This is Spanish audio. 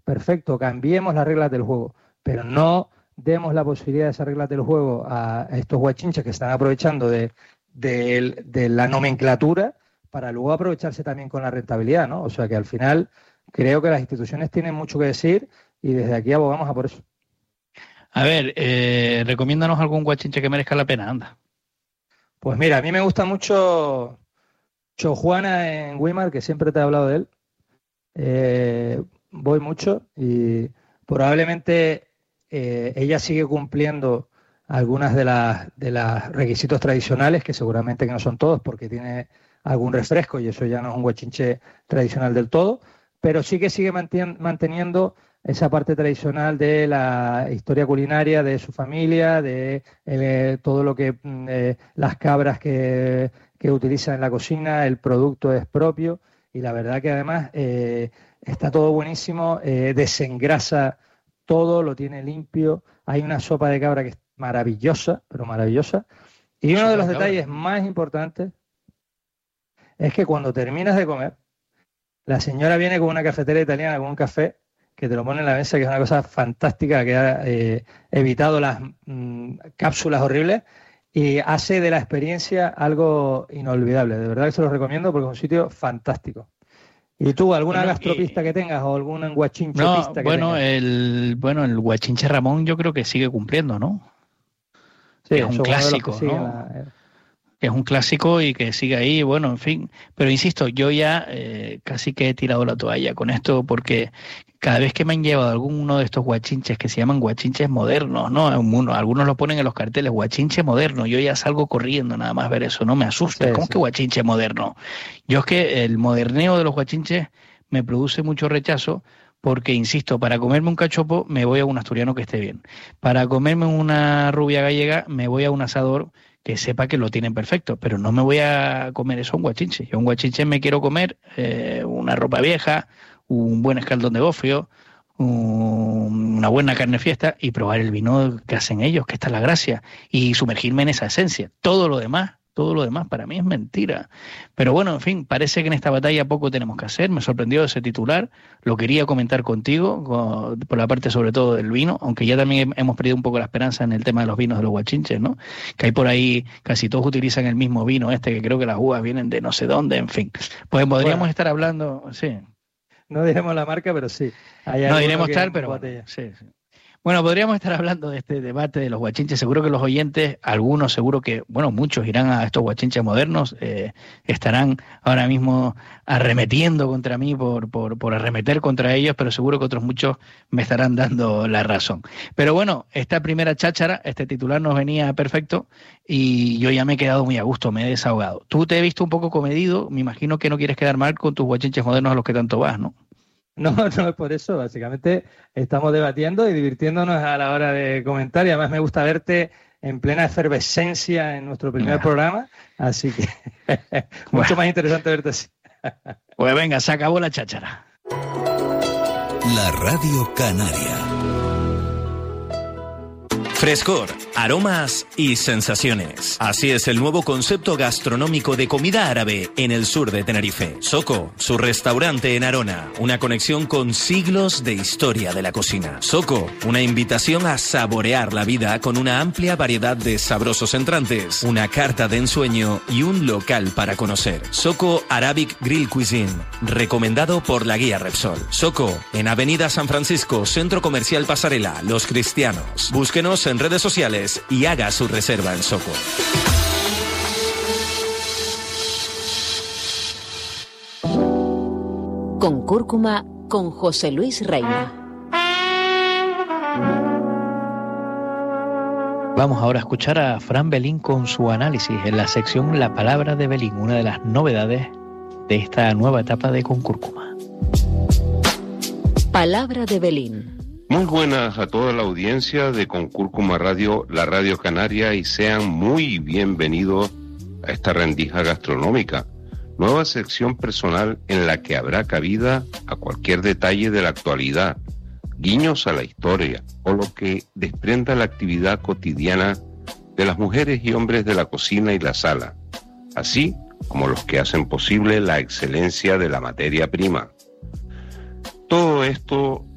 perfecto, cambiemos las reglas del juego, pero no demos la posibilidad de esas reglas del juego a estos guachinches que están aprovechando de la nomenclatura para luego aprovecharse también con la rentabilidad, ¿no? O sea que al final creo que las instituciones tienen mucho que decir y desde aquí abogamos a por eso. A ver, recomiéndanos algún guachinche que merezca la pena, anda. Pues mira, a mí me gusta mucho Chojuana en Weimar, que siempre te he hablado de él. Voy mucho y probablemente ella sigue cumpliendo algunas de las requisitos tradicionales, que seguramente que no son todos, porque tiene algún refresco y eso ya no es un guachinche tradicional del todo, pero sí que sigue manteniendo esa parte tradicional de la historia culinaria de su familia, de todo lo que las cabras que utiliza en la cocina, el producto es propio y la verdad que además está todo buenísimo, desengrasa todo, lo tiene limpio, hay una sopa de cabra que es maravillosa, pero maravillosa, y uno de los detalles más importantes es que cuando terminas de comer, la señora viene con una cafetera italiana, con un café, que te lo pone en la mesa, que es una cosa fantástica, que ha evitado las cápsulas horribles y hace de la experiencia algo inolvidable. De verdad que se lo recomiendo porque es un sitio fantástico. ¿Y tú, alguna gastropista que tengas o algún guachinchopista que tengas? El guachinche Ramón yo creo que sigue cumpliendo, ¿no? Sí, es un clásico, ¿no? Es un clásico y que sigue ahí, bueno, en fin. Pero insisto, yo ya casi que he tirado la toalla con esto porque cada vez que me han llevado alguno de estos guachinches que se llaman guachinches modernos, ¿no? Algunos lo ponen en los carteles, guachinche moderno, yo ya salgo corriendo nada más ver eso, no me asusta. ¿Cómo que guachinche moderno? Yo es que el moderneo de los guachinches me produce mucho rechazo porque, insisto, para comerme un cachopo me voy a un asturiano que esté bien. Para comerme una rubia gallega me voy a un asador que sepa que lo tienen perfecto, pero no me voy a comer eso un guachinche. Yo un guachinche me quiero comer una ropa vieja, un buen escaldón de gofio, una buena carne fiesta y probar el vino que hacen ellos, que esta es la gracia, y sumergirme en esa esencia. Todo lo demás para mí es mentira. Pero bueno, en fin, parece que en esta batalla poco tenemos que hacer. Me sorprendió ese titular, lo quería comentar contigo, por la parte sobre todo del vino, aunque ya también hemos perdido un poco la esperanza en el tema de los vinos de los guachinches, ¿no? Que hay por ahí, casi todos utilizan el mismo vino que creo que las uvas vienen de no sé dónde, en fin. Pues podríamos estar hablando, sí. No diremos la marca, pero sí. No diremos tal, pero bueno, sí. Bueno, podríamos estar hablando de este debate de los guachinches. Seguro que los oyentes, algunos seguro que, bueno, muchos irán a estos guachinches modernos, estarán ahora mismo arremetiendo contra mí por arremeter contra ellos, pero seguro que otros muchos me estarán dando la razón. Pero bueno, esta primera cháchara, este titular nos venía perfecto y yo ya me he quedado muy a gusto, me he desahogado. Tú te he visto un poco comedido, me imagino que no quieres quedar mal con tus guachinches modernos a los que tanto vas, ¿no? No es por eso, básicamente estamos debatiendo y divirtiéndonos a la hora de comentar y además me gusta verte en plena efervescencia en nuestro primer programa, así que mucho más interesante verte así. Pues venga, se acabó la cháchara. La Radio Canaria. Frescor, aromas y sensaciones. Así es el nuevo concepto gastronómico de comida árabe en el sur de Tenerife. Soko, su restaurante en Arona, una conexión con siglos de historia de la cocina. Soko, una invitación a saborear la vida con una amplia variedad de sabrosos entrantes, una carta de ensueño y un local para conocer. Soko Arabic Grill Cuisine, recomendado por la guía Repsol. Soko, en Avenida San Francisco, Centro Comercial Pasarela, Los Cristianos. Búsquenos en redes sociales y haga su reserva en Soko. Con Cúrcuma, con José Luis Reina. Vamos ahora a escuchar a Fran Belín con su análisis en la sección La Palabra de Belín, una de las novedades de esta nueva etapa de Con Cúrcuma. Palabra de Belín. Muy buenas a toda la audiencia de Con Cúrcuma Radio, la Radio Canaria, y sean muy bienvenidos a esta rendija gastronómica, nueva sección personal en la que habrá cabida a cualquier detalle de la actualidad, guiños a la historia o lo que desprenda la actividad cotidiana de las mujeres y hombres de la cocina y la sala, así como los que hacen posible la excelencia de la materia prima. Todo esto